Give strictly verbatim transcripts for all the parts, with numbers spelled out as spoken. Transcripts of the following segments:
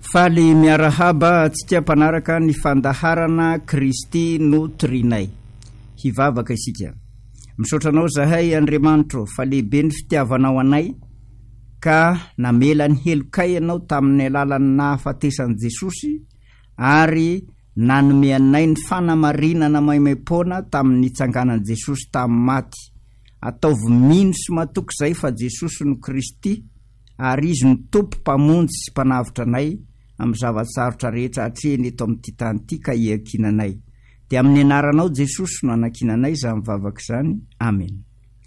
Faly miarahaba tsy tia mpanaraka ny fandaharana Kristy no trinay. Hivavaka isika. Misaotranao zahay Andriamanitro fa lehibe ny fitiavanao anay ka namela ny helokay ianao tamin'ny alalan'ny nahafatesan'i Jesosy ary nanome anay ny fanamarinana maimaim-poana tamin'ny itsanganan'i Jesosy tamin'ny maty. Ataovy mino sy matoky zay fa Jesosy no Kristy ary izy no tompo mpamonjy sy mpanavitra anay amin'ny zavatsarotra rehetra hatreny eto amin'ity tany ity ka hiankinanay. Dia amin'ny anaranao Jesosy no anakinanay izany mivavaka izany. Amen.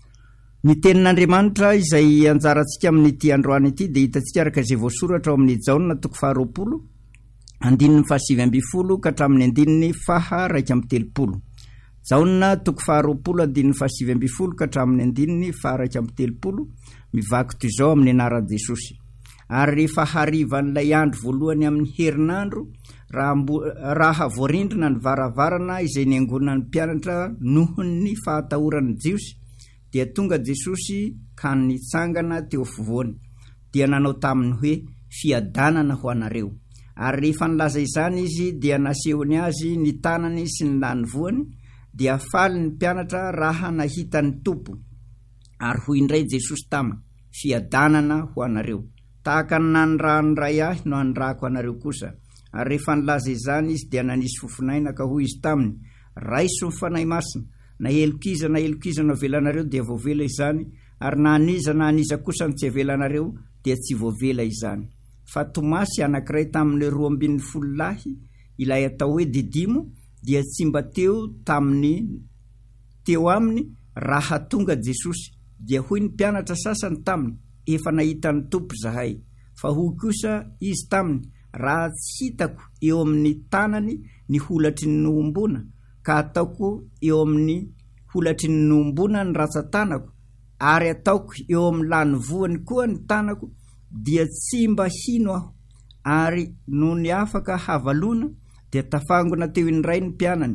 Ny tenin'Andriamanitra izay anjarantsika amin'ity androany ity dia hitantsika araka izay voasoratra ao amin'ny Jaona toko faharoapolo andininy fahasivy amby folo ka hatramin'ny andininy faha raika amby telopolo. Jaona toko faharoapolo andininy fahasivy amby folo ka hatramin'ny andininy faha raika amby telopolo. Mivaky toy izao amin'ny anaran'i Jesosy. Ary rehefa harivan'ilay andro voalohany amin'ny herinandro, raha, mbo, raha voarindrina ny varavarana izay niangonana ny mpianatra noho ny fahatahoran'ny Jiosy, dia tonga Jesosy ka nitsangana teo afovoany, dia nanao taminy hoe fiadanana ho anareo. Ary rehefa nilaza izany izy dia nasehony azy ny tanany sy ny lany voany, dia faly ny mpianatra raha nahita ny tompo. Ary hoy indray Jesosy taminy, fiadanana ho anareo. Tahaka ny nanirahany ray ahy no anirahako anareo kosa. Ary rehefa nilaza izany izy dia nanisy fofinaina ka hoy izy taminy, raiso ny fanahy masina, na helokiza na helokiza no avelanareo dia voavela izany, ary na aniza na aniza kosa no tsy avelanareo dia tsy voavela izany. Fa Tomasy anankiray tamin'ny roa ambin'ny folo lahy, ilay atao hoe Didimo, dia tsy mba teo tamin'ny teo aminy raha tonga Jesosy. Dia hoy ny mpianatra sasany taminy, efa nahita ny tompo zahay. Fa hoy kosa izy taminy, raha tsy hitako eo amin'ny tanany ny holatry ny nohombona, ka ataoko eo amin'ny holatry ny nohombona ny ratsan-tanako, ary ataoko eo amin'ny lany voany koa ny tanako, dia tsy mba hino aho. Ary no ny afaka havalona, dia tafangona teo indray ny mpianany.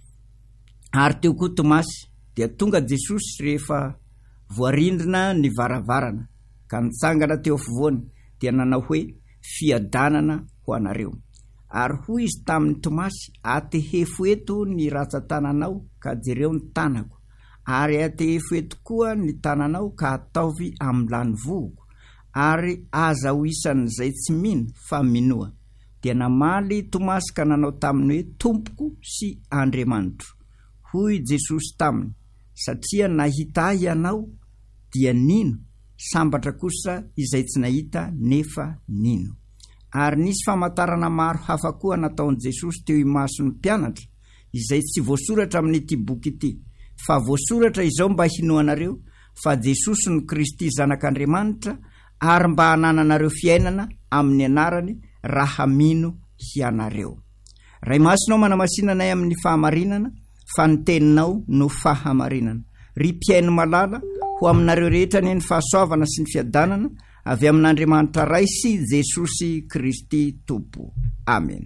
Ary teo koa Tomasy, dia tonga Jesosy rehefa voarindrina ny varavarana, ka nitsangana teo afovoany, dia nanao hoe fiadanana ho anareo. Ary hoy izy tamin'ny Tomasy, atehefo eto ny ratsan-tananao ka jereo ny tanako, ary atehefo eto koa ny tananao ka ataovy amin'ny lany voako, ary aza ho isan'izay tsy mino fa minoa. Dia namaly Tomasy ka nanao taminy hoe Tompoko sy Andriamanitro. Hoy Jesosy taminy, satria nahita ianao dia nino, sambatra kosa izay tsy nahita nefa nino. Ary nisy famantarana maro hafa koa nataon'i Jesosy teo imason'ny mpianatra, izay tsy voasoratra amin'ity boky ity. Fa voasoratra izao mba hinoanareo fa Jesosy no Kristy zanak'Andriamanitra, ary mba hanananareo fiainana amin'ny anarany raha mino hianareo. Ray masinao manamasinanay amin'ny fahamarinana, fa ny teninao no fahamarinana. Ry mpiaino malala ho aminareo rehetra ny fahasoavana sy ny fiadanana avy amin'Andriamanitra ray sy Jesosy Kristy Tompo. Amen.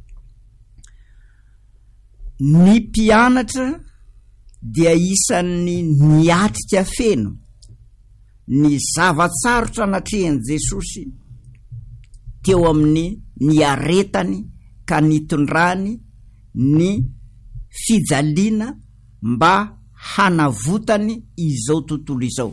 Ny mpianatra dia isan'ny niatrika feno ny zavatsarotra natrehan'i Jesosy teo amin'ny niaretany ka nitondrany ny fijaliana mba hanavotany izao tontolo izao.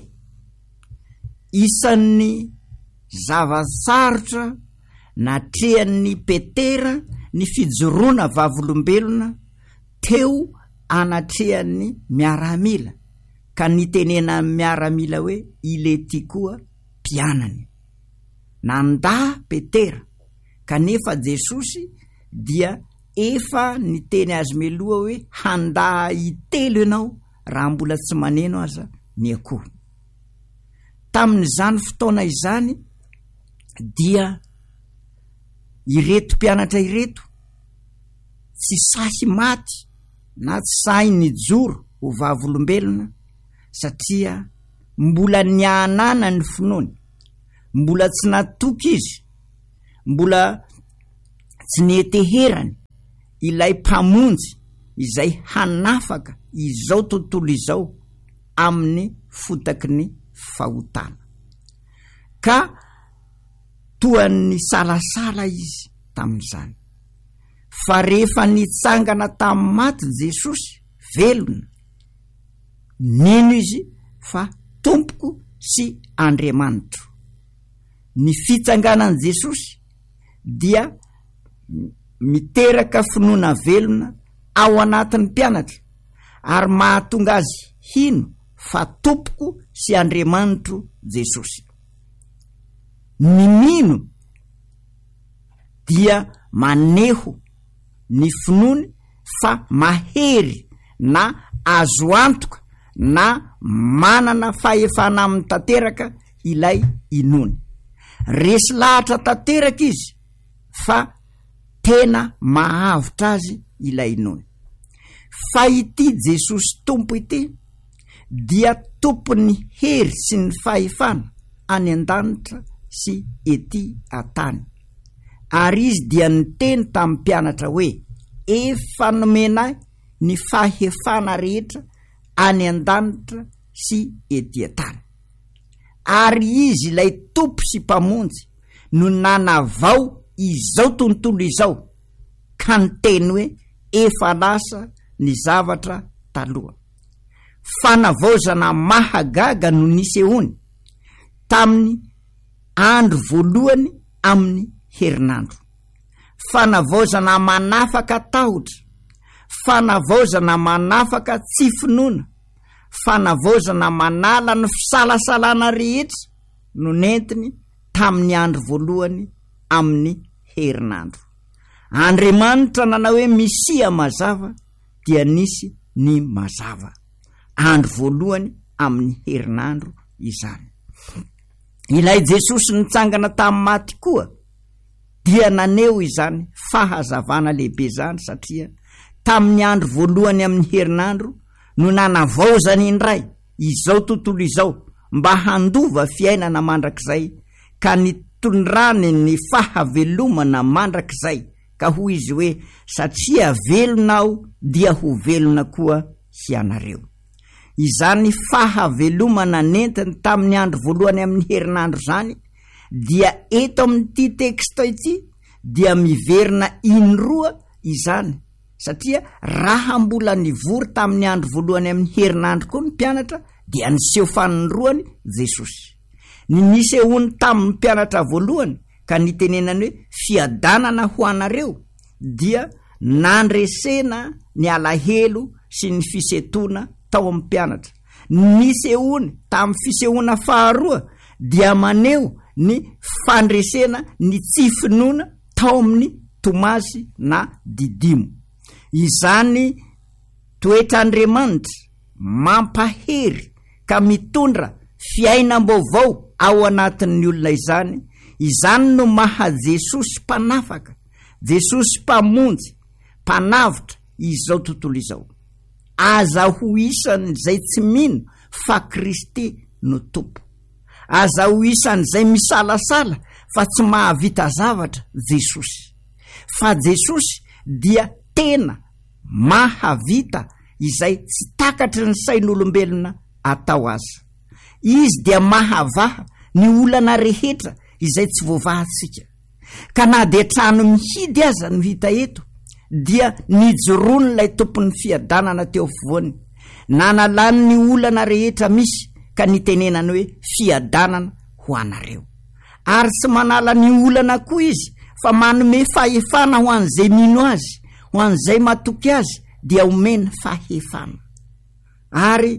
Isan'ny zavatsarotra natrehan'ny Petera ny fijoroana vavolombelona teo anatrehan'ny miaramila, ka nitenena miaramila hoe ilety koa mpianany. Nanda Petera, kanefa Jesosy dia efa niteny azy meloha hoe handa itelo ianao raha mbola tsy maneno aza ny akoho. Tamin'izany fotoana izany dia ireto mpianatra ireto tsy sahy maty na tsy sahy nijoro ho vavolombelona, satria mbola nianana ny finoany, mbola tsy natoky izy, mbola tsy nieteherany ilay mpamonjy izay hanafaka izao tontolo izao amin'ny fotaky ny fahotana. Ka toan'ny salasala izy tamin'izany. Fa rehefa nitsangana tamin'ny maty Jesosy velona, nino izy fa Tompoko sy Andriamanitro. Ny fitsanganan Jesosy dia miteraka finoana velona ao anatin'ny mpianatra, ary mahatonga azy hino fa Tompoko sy Andriamanitro Jesosy. Ny mino dia maneho ny finoany fa mahery na azo antoka na manana fahefana amin'ny tanteraka ilay inony. Resy lahatra tanteraka izy fa tena mahavitra azy ilay inony. Fa ity Jesosy Tompo ity dia tompony hery sy ny fahefana any an-danitra sy ety an-tany. Ary izy dia niteny tamin'ny mpianatra hoe efa nomenay ny fahefana rehetra any an-danitra sy ety an-tany. Ary izy ilay Tompo sy mpamonjy no nanavao izao tontolo izao, ka niteny hoe efa lasa ny zavatra taloha. Fanavaozana mahagaga no nisehony tamin'ny andro voalohany amin'ny herinandro. Fanavaozana manafaka tahotra, fanavaozana manafaka tsy finoana, fanavaozana manala ny fisalasalana rehetra no nentiny tamin'ny andro voalohany amin'ny herinandro. Andriamanitra nanao hoe Mesia mazava dia nisy ny mazava. Andro voalohany amin'ny herinandro izany. Ilay Jesosy nitsangana tamin'ny maty koa dia naneho izany fahazavana lehibe zany, satria tamin'ny andro voalohany amin'ny herinandro no nanavaozany indray izao tontolo izao mba handova fiainana mandrakizay, ka nitondrany ny fahavelomana mandrakizay, ka hoy izy hoe satria velona aho dia ho velona koa ianareo. Izany fahavelomana nentiny tamin'ny andro voalohany amin'ny herinandro zany dia eto amin'ity teksta ity dia miverina indroa izany, satria raha mbola nivory tamin'ny andro voalohany amin'ny herinandro koa ny mpianatra dia niseho fanondroany Jesosy. Ny nisehony tamin'ny mpianatra voalohany ka nitenenany hoe fiadanana ho anareo dia nandresena ny alahelo sy ny fisetona tao amin'ny mpianatra. Nisehony tamin'ny fisehoana faharoa dia maneho ny fandresena ny tsy finoana tao amin'ny Tomasy na Didimo. Izany toetr'Andriamanitra mampahery ka mitondra fiainam-baovao ao anatin'ny olona izany. Izany no maha Jesosy mpanafaka, Jesosy mpamonjy, mpanavitra izao tontolo izao. Aza ho isan'izay tsy mino fa Kristy no Tompo. Aza ho isan'izay misalasala fa tsy mahavita zavatra Jesosy. Fa Jesosy dia tena mahavita izay tsy takatry ny sain'olombelona atao aza. Izy dia mahavaha ny olana rehetra izay tsy voavahantsika. Ka na dia trano mihidy aza no hita eto dia nijoroany ilay tompon'ny fiadanana teo afovoany, nanalany ny olana rehetra misy ka nitenenany hoe fiadanana ho anareo. Ary tsy manala ny olana koa izy fa manome fahefana ho an'izay mino azy, ho an'izay matoky azy dia omena fahefana. Ary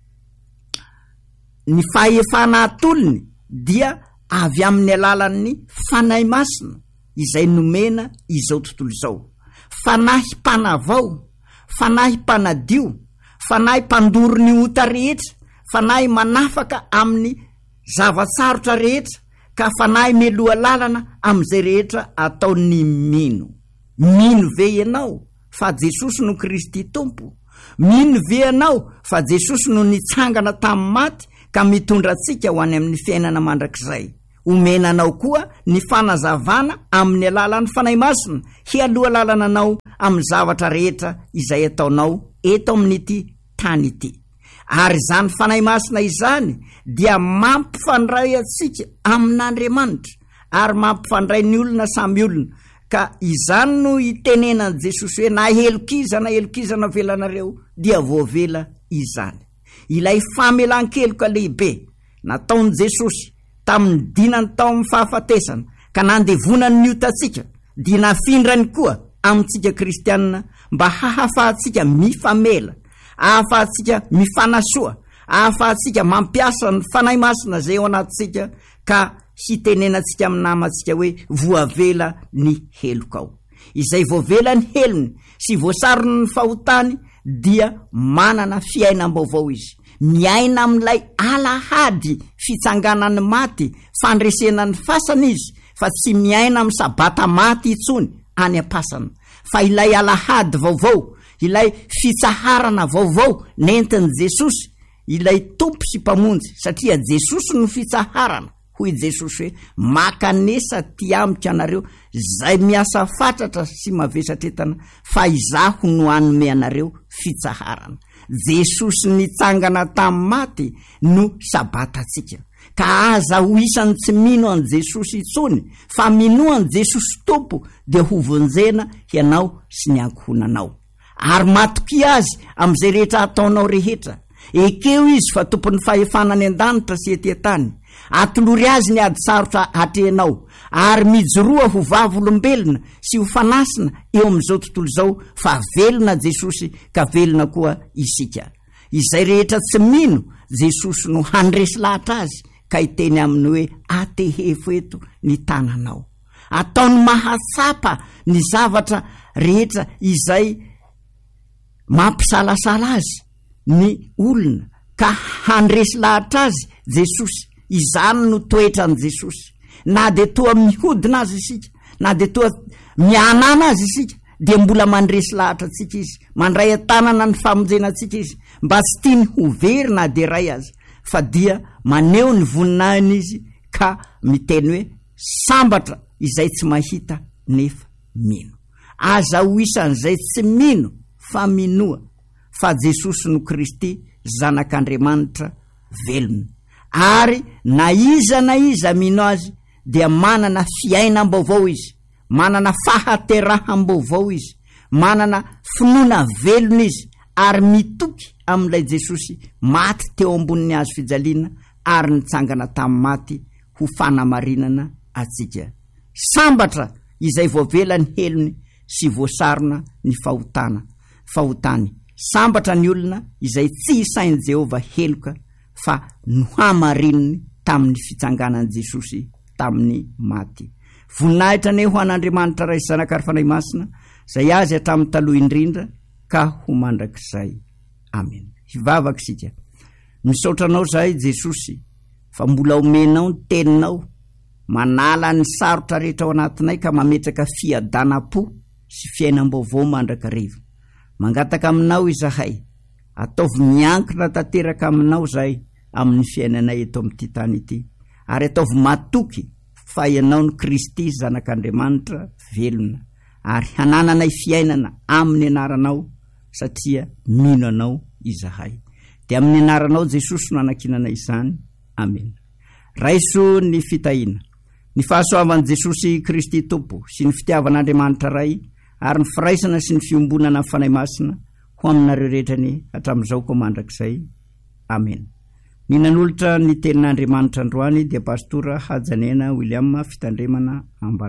ny fahefana atolony dia avy amin'ny alalan'ny fanahy masina izay nomena izao tontolo izao. Fanahy mpanavao, fanahy mpanadio, fanahy mpandoro ny ota rehetra, fanahy manafaka amin'ny zavatsarotra rehetra, ka fanahy meloa lalana amin'izay rehetra ataony mino. Mino ve ianao fa Jesosy no Kristy Tompo? Mino ve ianao fa Jesosy no nitsangana tamin'ny maty ka mitondra antsika ho any amin'ny fiainana mandrakizay? Omenanao koa ny fanazavana amin'ny alalan'ny fanahy masina hialoha lalana anao amin'ny zavatra rehetra izay ataonao eto amin'ity tany ity. Ary izany fanahy masina izany dia mampifandray antsika amin'Andriamanitra, ary mampifandray ny olona samy olona. Ka izany no itenenan'i Jesosy hoe na helokiza na helokiza na velanareo dia voavela izany. Ilay famelan-keloka lehibe nataon'i Jesosy tamin'ny dinany tao amin'ny fahafatesana ka nandevonany ny otatsika dia nafindrany koa amintsika kristianina mba hahafahantsika mifamela, hahafahantsika mifanasoa, hahafahantsika mampiasa ny fanahy masina zay ao anatintsika ka hitenenantsika amin'ny namantsika hoe voavela ny heloka ao. Izay voavela ny helony sy voasarony ny fahotany dia manana fiainam-baovao izy. Miaina amin'ilay alahady fitsanganany maty, fandresenany fasana izy, fa tsy miaina amin'ny sabata maty itsony any am-pasana. Fa ilay alahady vaovao, ilay fitsaharana vaovao nentin'i Jesosy, ilay tompo sy mpamonjy, satria Jesosy no fitsaharana. Hoy Jesosy hoe makanesa ty amiko anareo zay miasa fatratra sy mavesatretana, fa izaho no anome anareo fitsaharana. Jesosy nitsangana tamin'ny maty no sabatatsika. Ka aza ho isany tsy mino an Jesosy itsony, fa mino an Jesosy tompo dia ho vonjena hianao sy ny ankohonanao. Ary matoky azy amin'izay rehetra ataonao rehetra. Ekeo izy fa tompon'ny fahefana any an-danitra sy ety an-tany. Atolory azy ny ady sarotra hatrenao, ary mijoroa ho vavolombelona sy ho fanasina eo amin'izao tontolo zao, fa velona Jesosy ka velona koa isika. Izay rehetra tsy mino, Jesosy no handresy lahatra azy ka hiteny aminy hoe atehefo eto ny tananao. Ataony mahatsapa ny zavatra rehetra izay mampisalasala azy ny olona ka handresy lahatra azy Jesosy. Izany no toetran'i Jesosy. Na de toa mihodina azy isika, na de toa mianana azy isika, de mbola mandresy lahatra atsika izy, mandray atanana ny famonjena atsika izy, mba tsy tiany ho very na de ray azy, fa dia maneho ny voninahiny izy ka miteny hoe sambatra izay tsy mahita nefa mino. Aza ho isan'izay tsy mino fa minoa fa Jesosy no Kristy zanak'Andriamanitra velona. Ary na iza na iza mino azy dia manana fiainam-baovao izy, manana fahateraham-baovao izy, manana finoana velona izy, ary mitoky amin'ilay Jesosy maty teo ambonin'ny hazo fijaliana ary nitsangana tamin'ny maty ho fanamarinana atsika. Sambatra izay voavela ny helony sy voasarona ny fahotana fahotany. Sambatra ny olona izay tsy isain'i Jehovah heloka, fa no hamarininy tamin'ny fitsanganan'i Jesosy tamin'ny maty. Voninahitra ne ho an'Andriamanitra ray zanakary fanahy masina, zay azy hatramin'ny taloha indrindra ka ho mandrakizay. Amen. Hivavaka sika. Misaotranao zahay Jesosy, fa mbola omenao ny teninao, manala ny sarotra rehetra ao anatinay ka mametraka fiadanam-po sy fiainam-baovao mandrakariva. Mangataka aminao izahay, ataovy miankina tanteraka aminao zahay amin'ny fiainanay eto amin'ity tany ity, ary ataovy matoky fa ianao ny Kristy zanak'Andriamanitra velona, ary hanananay fiainana amin'ny anaranao satria mino anao izahay. Dia amin'ny anaranao Jesosy no anakinanay izany. Amen. Raiso ny fitahina, ny fahasoavan'i Jesosy Kristy Tompo sy ny fitiavan'Andriamanitra ray, ary ny firaisana sy ny fiombonana amin'ny fanahy masina ho aminareo rehetra ny hatramin'izao koa mandrakizay. Amen. Ny nanolotra ny tenin'Andriamanitra androany dia pastora Hajanena William, fitandremana Ambara.